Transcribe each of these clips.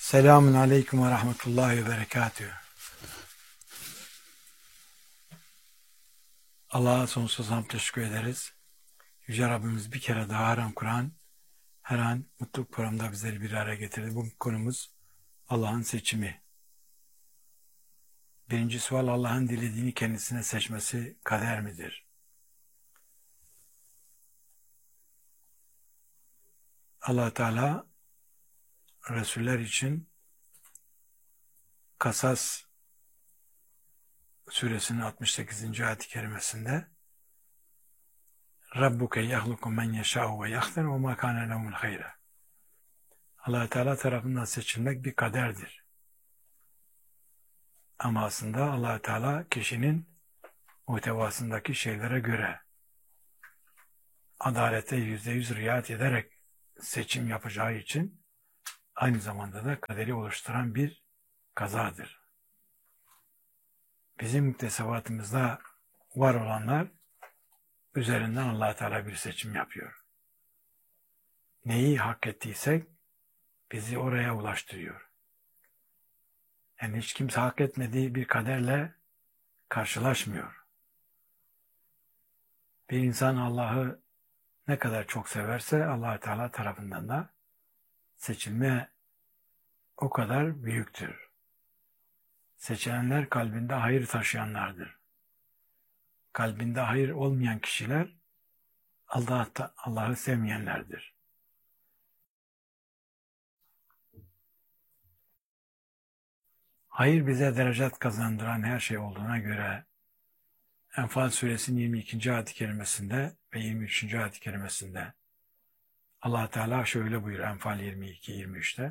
Selamun aleyküm ve rahmetullahi ve berekatühü. Allah'a sonsuz hamd teşekkür ederiz. Yüce Rabbimiz bir kere daha her an Kur'an, her an mutluluk programında bizleri bir araya getirdi. Bu konumuz Allah'ın seçimi. Birinci sual, Allah'ın dilediğini kendisine seçmesi kader midir? Allah Teala Resuller için Kasas suresinin 68. ayet-i kerimesinde Rabbuke yahluku men yeşâ'u ve yakhtar ve mâ kâne lehumul hayra. Allah Teala tarafından seçilmek bir kaderdir. Ama aslında Allah Teala kişinin muhtevasındaki şeylere göre adalete %100 riayet ederek seçim yapacağı için aynı zamanda da kaderi oluşturan bir kazadır. Bizim müktesebatımızda var olanlar üzerinden Allah Teala bir seçim yapıyor. Neyi hak ettiysek bizi oraya ulaştırıyor. Yani hiç kimse hak etmediği bir kaderle karşılaşmıyor. Bir insan Allah'ı ne kadar çok severse Allah Teala tarafından da seçilme o kadar büyüktür. Seçilenler kalbinde hayır taşıyanlardır. Kalbinde hayır olmayan kişiler Allah'ı sevmeyenlerdir. Hayır bize derecat kazandıran her şey olduğuna göre Enfal suresinin 22. ayet-i kerimesinde ve 23. ayet-i kerimesinde Allah Teala şöyle buyuruyor Enfal 22-23'te: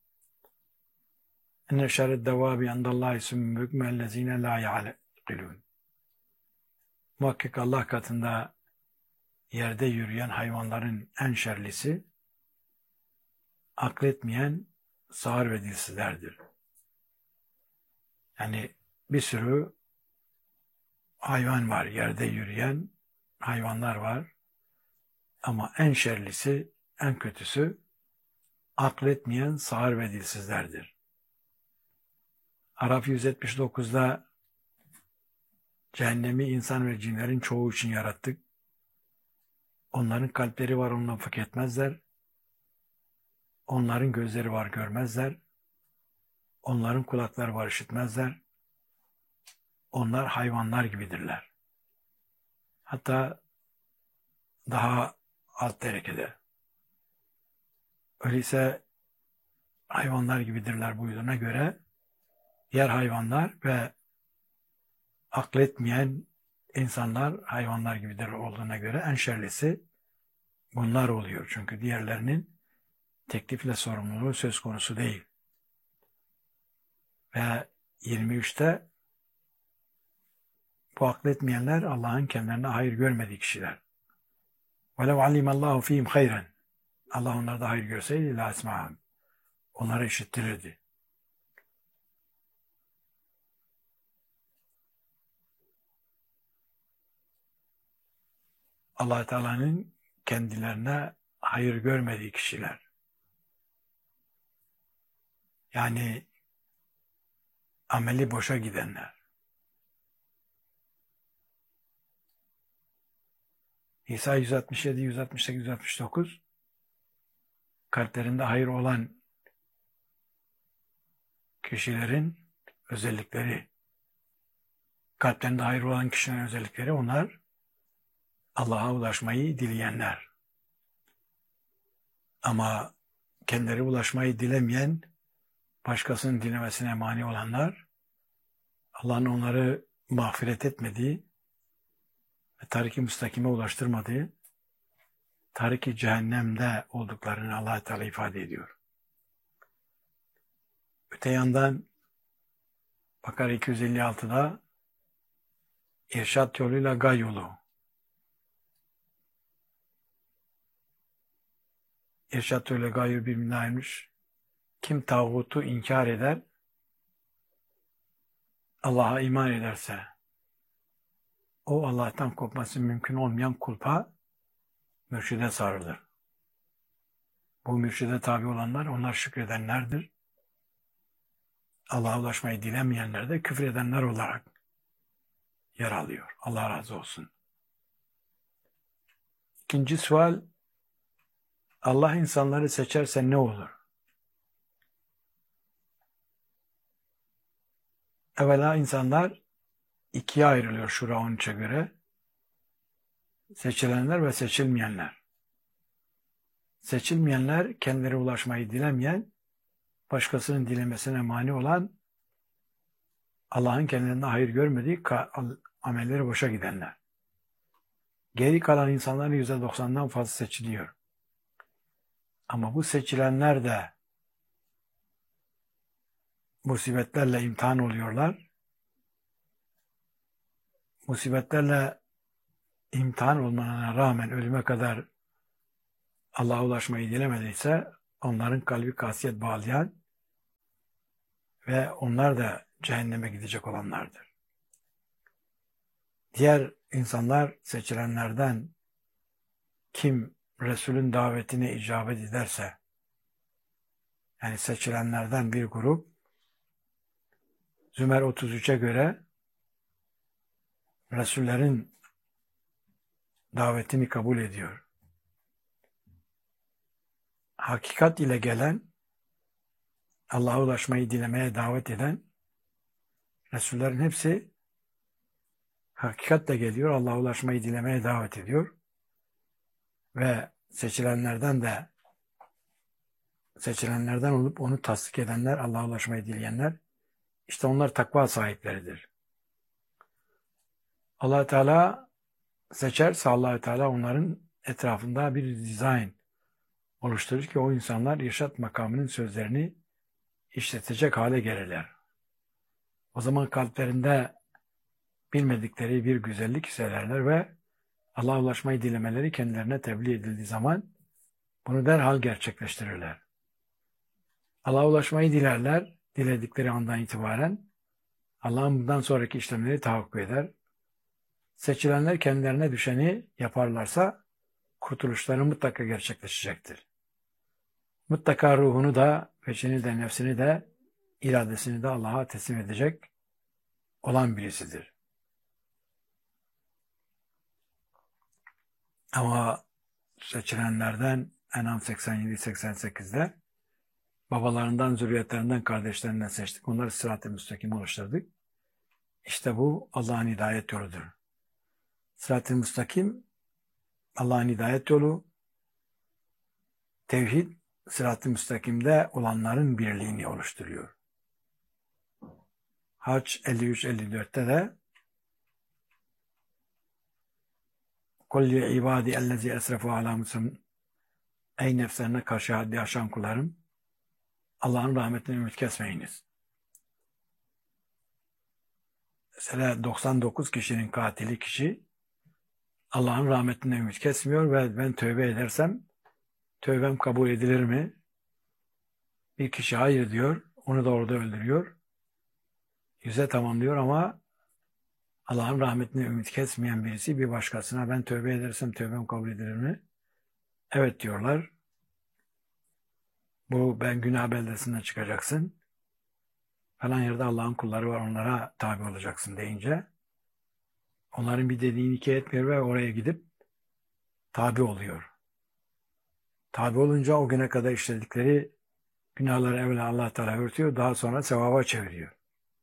"Enne şerred devabi indallahi summul bükmü ellezine la ya'kilun." Muhakkak Allah katında yerde yürüyen hayvanların en şerlisi akletmeyen sağır ve dilsizlerdir. Yani bir sürü hayvan var, yerde yürüyen hayvanlar var. Ama en şerlisi, en kötüsü akletmeyen sağır ve dilsizlerdir. Araf 179'da cehennemi insan ve cinlerin çoğu için yarattık. Onların kalpleri var, onunla fıkh etmezler. Onların gözleri var, görmezler. Onların kulakları var, işitmezler. Onlar hayvanlar gibidirler. Hatta daha alt derecede. Öyleyse hayvanlar gibidirler buyduğuna göre diğer hayvanlar ve akletmeyen insanlar hayvanlar gibidir olduğuna göre en şerlisi bunlar oluyor. Çünkü diğerlerinin teklifle sorumluluğu söz konusu değil. Ve 23'te bu akletmeyenler Allah'ın kendilerine hayır görmediği kişiler. وَلَوْ عَلِمَ اللّٰهُ ف۪يهِمْ خَيْرًا. Allah onlarda hayır görseydi لَا اسْمَعَهُمْ. Onları işittirirdi. Allah Teala'nın kendilerine hayır görmediği kişiler. Yani ameli boşa gidenler. İsa 167, 168, 169 kalplerinde hayır olan kişilerin özellikleri, kalplerinde hayır olan kişilerin özellikleri, onlar Allah'a ulaşmayı dileyenler. Ama kendileri ulaşmayı dilemeyen, başkasının dilemesine mani olanlar, Allah'ın onları mağfiret etmediği ve tarik-i müstakime ulaştırmadığı, tarik-i cehennemde olduklarını Allah Teala ifade ediyor. Öte yandan Bakara 256'da irşat yoluyla gay yolu. İrşat yoluyla gay yolu birbirine ayrılmış. Kim tağutu inkar eder, Allah'a iman ederse, o Allah'tan kopması mümkün olmayan kulpa mürşide sarılır. Bu mürşide tabi olanlar, onlar şükredenlerdir. Allah'a ulaşmayı dilemeyenler de küfredenler olarak yer alıyor. Allah razı olsun. İkinci sual, Allah insanları seçerse ne olur? Evvela insanlar ikiye ayrılıyor Şura 13'e göre. Seçilenler ve seçilmeyenler. Seçilmeyenler kendileri ulaşmayı dilemeyen, başkasının dilemesine mani olan, Allah'ın kendilerine hayır görmediği amelleri boşa gidenler. Geri kalan insanların %90'dan fazla seçiliyor. Ama bu seçilenler de musibetlerle imtihan oluyorlar. Musibetlerle imtihan olmalarına rağmen ölüme kadar Allah'a ulaşmayı dilemediyse onların kalbi kasiyet bağlayan ve onlar da cehenneme gidecek olanlardır. Diğer insanlar seçilenlerden kim Resul'ün davetine icabet ederse, yani seçilenlerden bir grup Zümer 33'e göre Resullerin davetini kabul ediyor. Hakikat ile gelen, Allah'a ulaşmayı dilemeye davet eden Resullerin hepsi hakikatle geliyor, Allah'a ulaşmayı dilemeye davet ediyor. Ve seçilenlerden olup onu tasdik edenler, Allah'a ulaşmayı dileyenler, işte onlar takva sahipleridir. Allah Teala seçerse Allah Teala onların etrafında bir dizayn oluşturur ki o insanlar irşat makamının sözlerini işletecek hale gelirler. O zaman kalplerinde bilmedikleri bir güzellik hissederler ve Allah'a ulaşmayı dilemeleri kendilerine tebliğ edildiği zaman bunu derhal gerçekleştirirler. Allah'a ulaşmayı dilerler, diledikleri andan itibaren Allah'ın bundan sonraki işlemleri tahakkuk eder. Seçilenler kendilerine düşeni yaparlarsa kurtuluşları mutlaka gerçekleşecektir. Mutlaka ruhunu da, peşini de, nefsini de, iradesini de Allah'a teslim edecek olan birisidir. Ama seçilenlerden En'am 87-88'de babalarından, zürriyetlerinden, kardeşlerinden seçtik. Onları sırat-ı müstakim oluşturduk. İşte bu Allah'ın hidayet yoludur. Sırat-ı müstakim Allah'ın hidayet yolu, tevhid sırat-ı müstakimde olanların birliğini oluşturuyor. Hac 53-54'te de قُلْ لِعِبَادِ اَلَّذِي اَسْرَفُوا عَلَى مُسْلِمٍ Ey nefslerine karşı haddi aşan kullarım, Allah'ın rahmetinden ümit kesmeyiniz. Mesela 99 kişinin katili kişi Allah'ın rahmetinden ümit kesmiyor ve ben tövbe edersem tövbem kabul edilir mi? Bir kişi hayır diyor, onu da orada öldürüyor. 100'e tamamlıyor ama Allah'ın rahmetine ümit kesmeyen birisi bir başkasına ben tövbe edersem tövbem kabul edilir mi? Evet diyorlar. Bu ben günah beldesinden çıkacaksın. Falan yerde Allah'ın kulları var onlara tabi olacaksın deyince onların bir dediğini iki etmiyor ve oraya gidip tabi oluyor. Tabi olunca o güne kadar işledikleri günahları evvela Allah Teala örtüyor, daha sonra sevaba çeviriyor.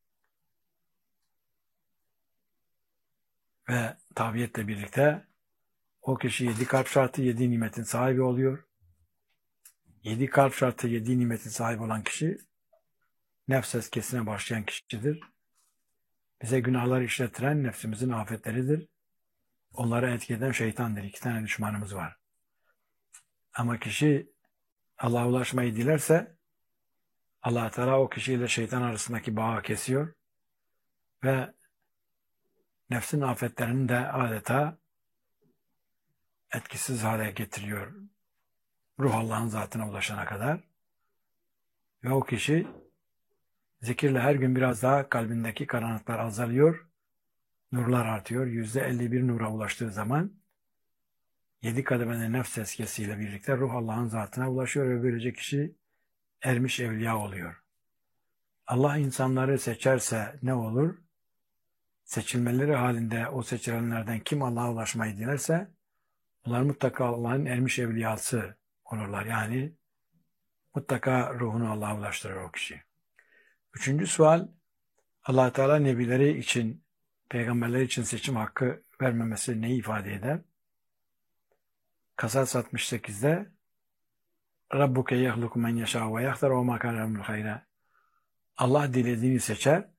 Ve tabiyetle birlikte o kişi 7 kalp şartı 7 nimetin sahibi oluyor. 7 kalp şartı 7 nimetin sahibi olan kişi nefs eskesine başlayan kişidir. Bize günahları işlettiren nefsimizin afetleridir. Onları etki eden şeytandır. 2 tane düşmanımız var. Ama kişi Allah'a ulaşmayı dilerse Allah Teala o kişiyle şeytan arasındaki bağı kesiyor ve nefsin afetlerini de adeta etkisiz hale getiriyor. Ruh Allah'ın zatına ulaşana kadar. Ve o kişi zikirle her gün biraz daha kalbindeki karanlıklar azalıyor. Nurlar artıyor. %51 nura ulaştığı zaman 7 kademede nefs eskesiyle birlikte ruh Allah'ın zatına ulaşıyor ve böylece kişi ermiş evliya oluyor. Allah insanları seçerse ne olur? Seçilmeleri halinde o seçilenlerden kim Allah'a ulaşmayı dilerse onlar mutlaka Allah'ın ermiş evliyası olurlar. Yani mutlaka ruhunu Allah'a ulaştırır o kişi. Üçüncü sual, Allah Teala nebileri için, peygamberler için seçim hakkı vermemesi neyi ifade eder? Kasas 68'de Rabbuke yehluku men yeşâ ve yahtar ve mâ kâne lehumul hayra. Allah dilediğini seçer.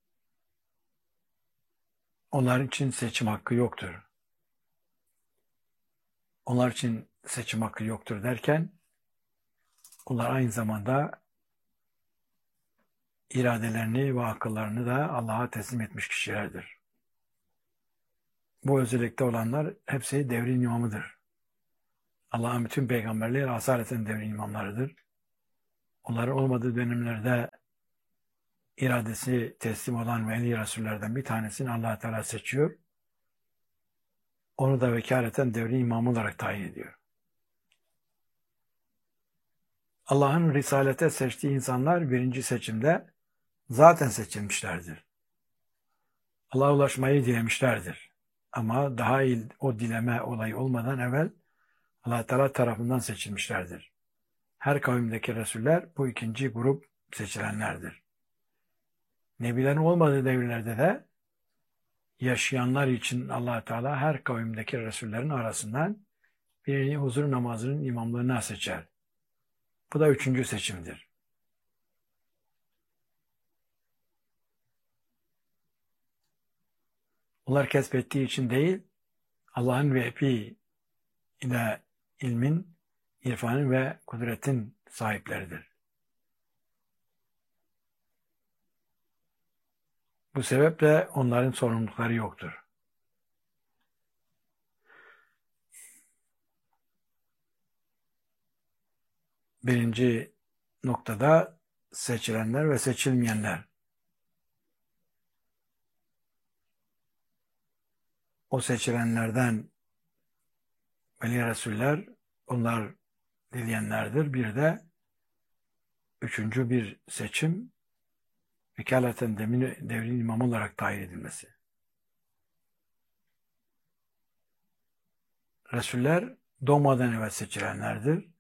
Onlar için seçim hakkı yoktur. Onlar için seçim hakkı yoktur derken onlar aynı zamanda iradelerini ve akıllarını da Allah'a teslim etmiş kişilerdir. Bu özellikte olanlar hepsi devrin imamıdır. Allah'ın bütün peygamberleri asaleten devrin imamlarıdır. Onların olmadığı dönemlerde iradesi teslim olan veli Resullerden bir tanesini Allah Teala seçiyor. Onu da vekaleten devrin imamı olarak tayin ediyor. Allah'ın risalete seçtiği insanlar birinci seçimde zaten seçilmişlerdir. Allah'a ulaşmayı dilemişlerdir. Ama daha iyi o dileme olayı olmadan evvel Allah Teala tarafından seçilmişlerdir. Her kavimdeki Resuller bu ikinci grup seçilenlerdir. Nebilerin olmadığı devirlerde de yaşayanlar için Allah Teala her kavimdeki Resullerin arasından birini huzur namazının imamlığına seçer. Bu da üçüncü seçimdir. Onlar kesbettiği için değil, Allah'ın vehbi ile ilmin, irfanın ve kudretin sahipleridir. Bu sebeple onların sorumlulukları yoktur. Birinci noktada seçilenler ve seçilmeyenler. O seçilenlerden Veli Resuller, onlar dileyenlerdir. Bir de üçüncü bir seçim, vekaleten devrin imamı olarak tayin edilmesi. Resuller doğmadan evvel seçilenlerdir.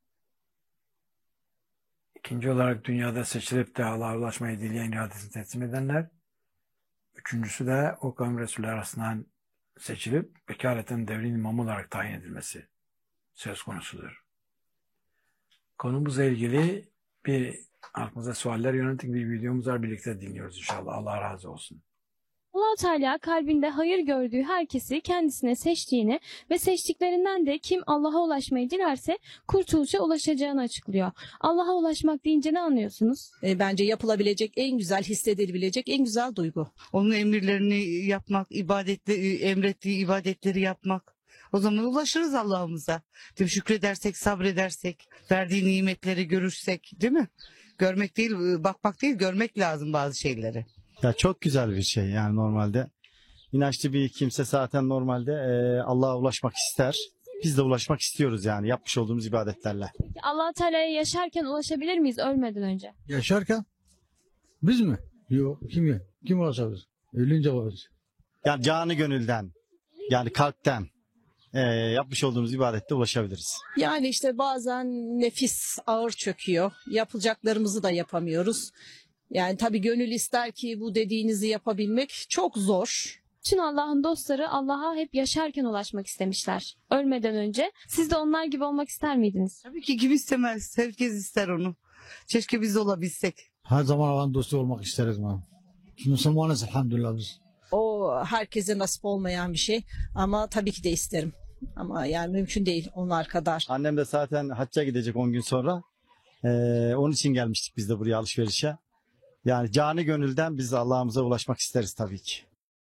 İkinci olarak dünyada seçilip de Allah'a ulaşmayı dileyen iradesini teslim edenler. Üçüncüsü de o kavim Resuller arasından seçilip vekaleten devrin imamı olarak tayin edilmesi söz konusudur. Konumuzla ilgili bir aklımıza sualler yönelik bir videomuz var. Birlikte dinliyoruz inşallah. Allah razı olsun. Allah Teala kalbinde hayır gördüğü herkesi kendisine seçtiğini ve seçtiklerinden de kim Allah'a ulaşmayı dilerse kurtuluşa ulaşacağını açıklıyor. Allah'a ulaşmak deyince ne anlıyorsunuz? Bence yapılabilecek en güzel, hissedilebilecek en güzel duygu. Onun emirlerini yapmak, emrettiği ibadetleri yapmak. O zaman ulaşırız Allah'ımıza. Değil mi? Şükredersek, sabredersek, verdiği nimetleri görürsek, değil mi? Görmek değil, bakmak değil, görmek lazım bazı şeyleri. Ya çok güzel bir şey yani normalde. İnançlı bir kimse zaten normalde Allah'a ulaşmak ister. Biz de ulaşmak istiyoruz yani yapmış olduğumuz ibadetlerle. Peki Allah Teala'ya yaşarken ulaşabilir miyiz ölmeden önce? Yaşarken biz mi? Yok. Kim ulaşabilir? Ölünce ulaşır. Yani canı gönülden, yani kalpten yapmış olduğumuz ibadette ulaşabiliriz. Yani işte bazen nefis ağır çöküyor. Yapılacaklarımızı da yapamıyoruz. Yani tabii gönül ister ki bu dediğinizi yapabilmek çok zor. Bütün Allah'ın dostları Allah'a hep yaşarken ulaşmak istemişler. Ölmeden önce. Siz de onlar gibi olmak ister miydiniz? Tabii ki kim istemez, herkes ister onu. Keşke biz de olabilsek. Her zaman Allah'ın dostu olmak isteriz ben. Müslümanız elhamdülillah biz. O herkese nasip olmayan bir şey ama tabii ki de isterim. Ama yani mümkün değil onlar kadar. Annem de zaten hacca gidecek 10 gün sonra. Onun için gelmiştik biz de buraya alışverişe. Yani canı gönülden biz Allah'ımıza ulaşmak isteriz tabii ki.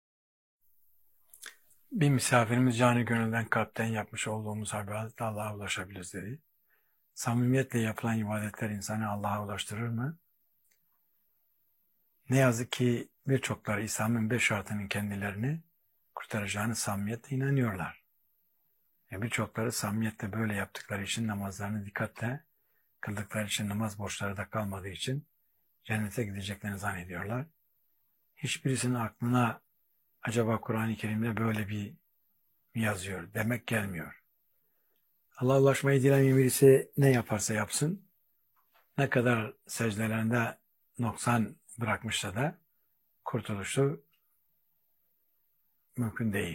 Bir misafirimiz canı gönülden kalpten yapmış olduğumuz ibadetle Allah'a ulaşabiliriz dedi. Samimiyetle yapılan ibadetler insanı Allah'a ulaştırır mı? Ne yazık ki birçokları İslam'ın 5 şartının kendilerini kurtaracağını samimiyetle inanıyorlar. Birçokları samimiyetle böyle yaptıkları için namazlarını dikkatle kıldıkları için namaz borçları da kalmadığı için cennete gideceklerini zannediyorlar. Hiçbirisinin aklına acaba Kur'an-ı Kerim'de böyle bir yazıyor demek gelmiyor. Allah'a ulaşmayı dilemeyen birisi ne yaparsa yapsın, ne kadar secdelerinde noksan bırakmışsa da kurtuluşu mümkün değil.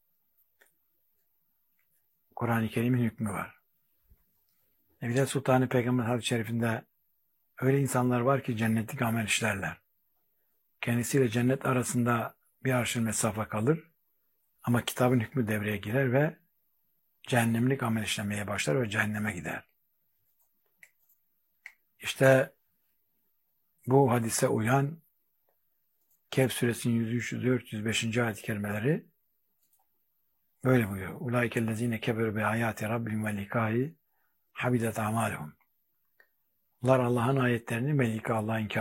Kur'an-ı Kerim'in hükmü var. Nebiler Sultanı Peygamber hadis-i şerifinde öyle insanlar var ki cennetlik amel işlerler. Kendisiyle cennet arasında bir arşın mesafe kalır ama kitabın hükmü devreye girer ve cehennemlik amel işlemeye başlar ve cehenneme gider. İşte bu hadise uyan Kehf suresinin 103, 104, 105. ayet-i kerimeleri böyle buyuruyor. Ulaikellezine keberu bi ayati rabbihim ve likahi habidat amaluhum. Bunlar Allah'ın ayetlerini ve Allah'ın